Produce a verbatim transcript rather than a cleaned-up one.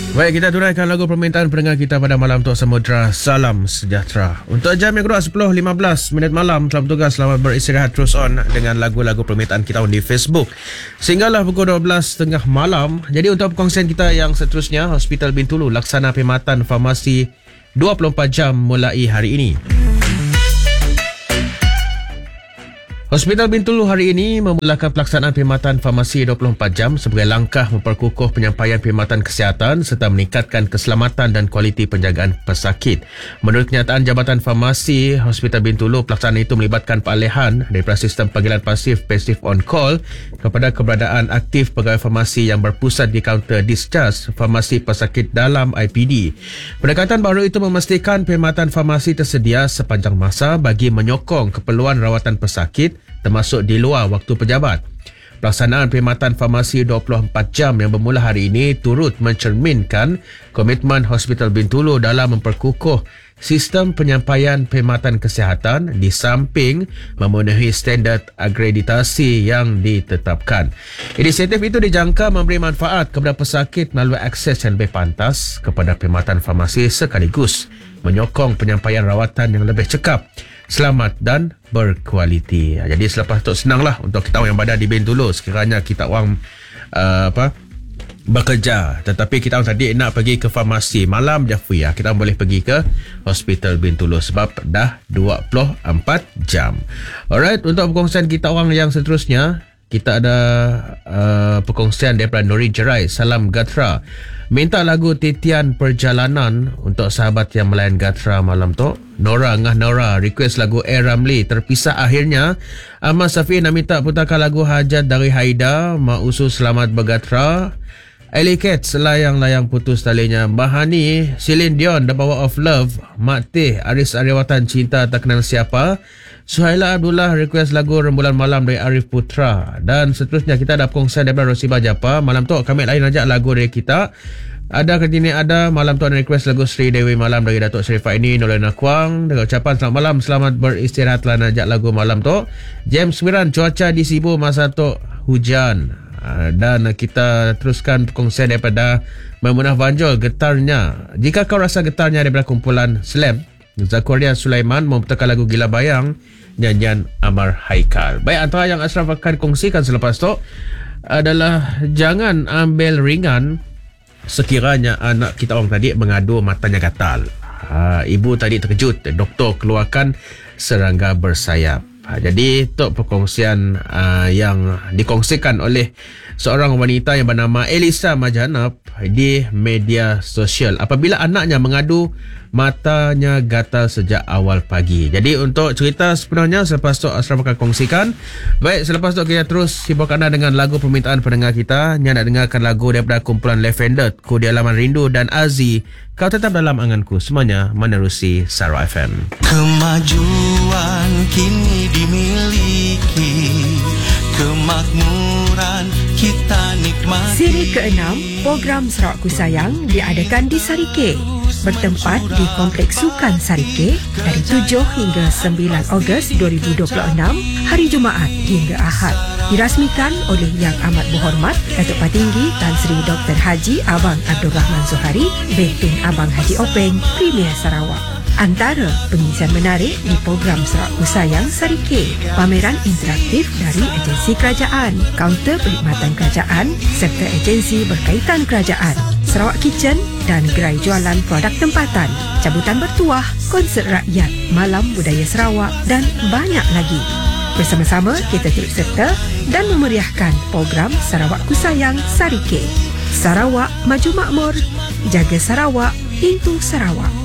Baik, kita tunaikan lagu permintaan pendengar kita pada malam tu. Samudra Salam Sejahtera. Untuk jam yang kedua sepuluh lima belas minit malam, selamat tugas, selamat beristirahat terus on dengan lagu-lagu permintaan kita di Facebook. Sehinggalah pukul dua belas tiga puluh malam. Jadi untuk perkongsian kita yang seterusnya, Hospital Bintulu laksana perkhidmatan farmasi dua puluh empat jam mulai hari ini. Hospital Bintulu hari ini memulakan pelaksanaan perkhidmatan farmasi dua puluh empat jam sebagai langkah memperkukuh penyampaian perkhidmatan kesihatan serta meningkatkan keselamatan dan kualiti penjagaan pesakit. Menurut kenyataan Jabatan Farmasi Hospital Bintulu, pelaksanaan itu melibatkan peralihan daripada sistem panggilan pasif pasif on call kepada keberadaan aktif pegawai farmasi yang berpusat di kaunter discharge farmasi pesakit dalam I P D. Pendekatan baru itu memastikan perkhidmatan farmasi tersedia sepanjang masa bagi menyokong keperluan rawatan pesakit termasuk di luar waktu pejabat. Pelaksanaan perkhidmatan farmasi dua puluh empat jam yang bermula hari ini turut mencerminkan komitmen Hospital Bintulu dalam memperkukuh sistem penyampaian perkhidmatan kesihatan di samping memenuhi standard akreditasi yang ditetapkan. Inisiatif itu dijangka memberi manfaat kepada pesakit melalui akses yang lebih pantas kepada perkhidmatan farmasi sekaligus menyokong penyampaian rawatan yang lebih cekap, selamat dan berkualiti. Jadi selepas tu senanglah untuk kita orang yang berada di Bintulu. Sekiranya kita orang uh, apa bekerja tetapi kita orang tadi nak pergi ke farmasi malam Jafri, ya, kita boleh pergi ke Hospital Bintulu sebab dah dua puluh empat jam. Alright, untuk perkongsian kita orang yang seterusnya, kita ada uh, perkongsian daripada Nuri Jerai, Salam Gatra. Minta lagu Titian Perjalanan untuk sahabat yang melayan Gatra malam tu. Nora Ngah Nora request lagu A. Ramli, Terpisah Akhirnya. Ahmad Safi nak minta putarkan lagu Hajat dari Haida, Mak Usu Selamat Bergatra. Ellie Katz, Layang-Layang Putus Talinya. Bahani, Celine Dion, The Power of Love. Mak Teh, Aris Aryawatan, Cinta Tak Kenal Siapa. Suhaila Abdullah request lagu Rembulan Malam dari Arif Putra. Dan seterusnya kita ada perkongsian daripada Rosibah Japa. Malam tu kami lain ajak lagu dari kita. Ada ketini ada malam tu ada request lagu Sri Dewi Malam dari Datuk Sharifah ini, Nolena Kuang. Dengan ucapan selamat malam, selamat beristirahat, telah najak lagu malam tu. James Wiran, cuaca di Sibu masa tu hujan. Dan kita teruskan perkongsian daripada Maimunah Vanjol, Getarnya. Jika kau rasa getarnya daripada kumpulan Slam, Zakaria Sulaiman memutarkan lagu Gila Bayang, nyanyian Amar Haikal. Baik, antara yang Ashraf akan kongsikan selepas tu adalah jangan ambil ringan sekiranya anak kita orang tadi mengadu matanya gatal. Ha, ibu tadi terkejut, doktor keluarkan serangga bersayap. Ha, jadi itu perkongsian uh, yang dikongsikan oleh seorang wanita yang bernama Elisa Majanab di media sosial apabila anaknya mengadu matanya gatal sejak awal pagi. Jadi untuk cerita sebenarnya selepas tu Ashraf akan kongsikan. Baik, selepas tu kita terus sibuk anda dengan lagu permintaan pendengar kita. Yang nak dengarkan lagu daripada kumpulan Lavender, Ku di Alaman Rindu dan Azi, Kau Tetap Dalam Anganku. Semuanya menerusi Sarawak F M. Kemajuan kini dimiliki, kemakmuran kita nikmati. Siri keenam program Sarawakku Sayang diadakan di Sarike, bertempat di Kompleks Sukan Sarike dari tujuh hingga sembilan Ogos dua ribu dua puluh enam, hari Jumaat hingga Ahad. Dirasmikan oleh Yang Amat Berhormat Datuk Patinggi Tan Sri Doktor Haji Abang Abdul Rahman Zuhari, Betin Abang Haji Openg, Premier Sarawak. Antara pengisian menarik di program Sarawakku Sayang Sarike, pameran interaktif dari agensi kerajaan, kaunter perkhidmatan kerajaan serta agensi berkaitan kerajaan, Sarawak Kitchen dan gerai jualan produk tempatan, cabutan bertuah, konsert rakyat, malam budaya Sarawak dan banyak lagi. Bersama-sama kita turut serta dan memeriahkan program Sarawakku Sayang Sarike. Sarawak maju makmur, jaga Sarawak, Intu Sarawak.